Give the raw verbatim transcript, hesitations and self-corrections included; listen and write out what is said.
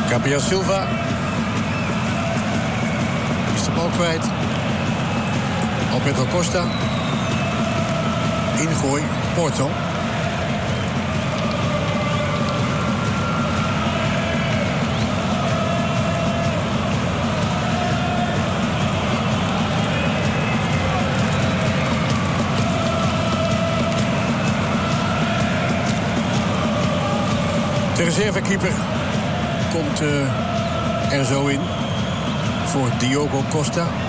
Gabriel Silva is de bal kwijt. Alberto Costa. Ingooi, Porto. De reservekeeper komt uh, er zo in voor Diogo Costa.